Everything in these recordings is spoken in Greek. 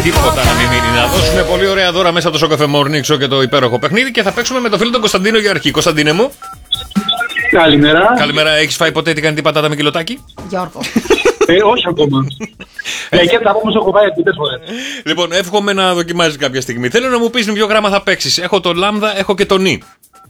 Τίποτα να μην μείνει. Να δώσουμε πολύ ωραία δώρα μέσα από το Σοκαφέ Morning Show και το υπέροχο παιχνίδι και θα παίξουμε με το φίλο τον Κωνσταντίνο για αρχή. Κωνσταντίνε μου. Καλημέρα. Καλημέρα, έχεις φάει ποτέ την κανητή πατάτα με κιλοτάκι? Γιώργο. Όχι ακόμα. Και τα όμως έχω πάει αρκετές φορές. Λοιπόν, εύχομαι να δοκιμάζεις κάποια στιγμή. Θέλω να μου πεις με ποιο γράμμα θα παίξεις. Έχω το λάμδα, έχω και το νι.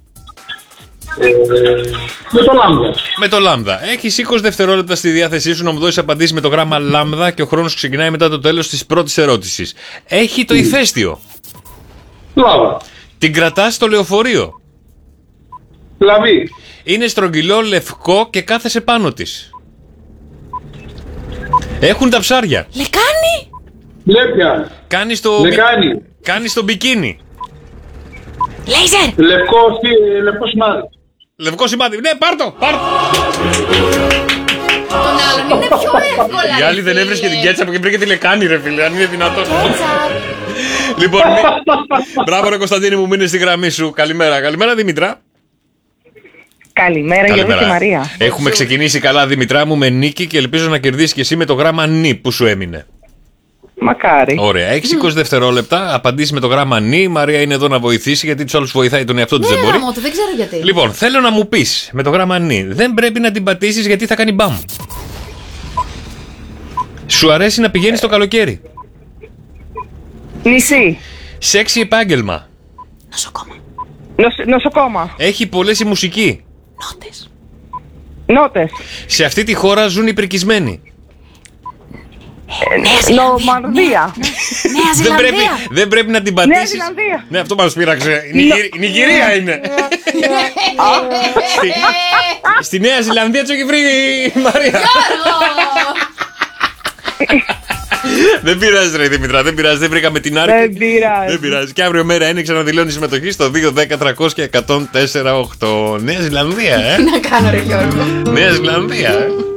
Με το λάμδα. Με το λάμδα. Έχεις 20 δευτερόλεπτα στη διάθεσή σου να μου δώσεις απαντήσεις με το γράμμα λάμδα και ο χρόνος ξεκινάει μετά το τέλος της πρώτης ερώτησης. Έχει το ηφαίστειο. Λάβα. Την κρατάς στο λεωφορείο. Λαβή. Είναι στρογγυλό, λευκό και κάθεσαι πάνω της. Έχουν τα ψάρια. Λεκάνη. Λέπια. Λεκάνη. Κάνεις το μπικίνι. Λέιζερ. Λευκό σημάδι. Λευκό σημάδι. Ναι, πάρ' το. Τον άλλον είναι πιο εύκολα. Η άλλη δεν έβρισκε την κέτσαπ και βρήκε τη λεκάνη, ρε φίλε, αν είναι δυνατόν. Λοιπόν, μπράβο ρε Κωνσταντίνη μου, μείνε στη γραμμή σου. Καλημέρα. Καλημέρα Δήμητρα. Καλημέρα, Γιώργο και Μαρία. Έχουμε ξεκινήσει καλά, Δημητρά μου, με νίκη και ελπίζω να κερδίσεις και εσύ με το γράμμα νι που σου έμεινε. Μακάρι. Ωραία, έχεις 20 δευτερόλεπτα. Απαντήσει με το γράμμα νι. Η Μαρία είναι εδώ να βοηθήσει γιατί τους άλλους βοηθάει, τον εαυτό της δεν μπορεί. Δεν ξέρω γιατί. Λοιπόν, θέλω να μου πεις με το γράμμα νι. Δεν πρέπει να την πατήσεις γιατί θα κάνει μπαμ. Σου αρέσει να πηγαίνεις το καλοκαίρι. Νησί. Σεξι επάγγελμα. Νοσοκόμα. Νοσοκόμα. Έχει πολλές η μουσική. Νότες. Νότες. Σε αυτή τη χώρα ζουν οι πρικισμένοι. Νομανδία. Νέα Ζηλανδία. Δεν πρέπει να την Νέα πατήσεις. Ζηλανδία. Ναι, αυτό μας πείραξε. Η Νιγηρία είναι. Στη Νέα Ζηλανδία τους έχει βρει η Μαρία. Δεν πειράζει ρε Δημητρά, δεν πειράζει, δεν βρήκαμε την άρκη. Δεν πειράζει. Και αύριο μέρα είναι ξαναδηλώνει συμμετοχή στο 210-300 και 104-8. Νέα Ζηλανδία, Τι να κάνω ρε Γιώργο. Νέα Ζηλανδία,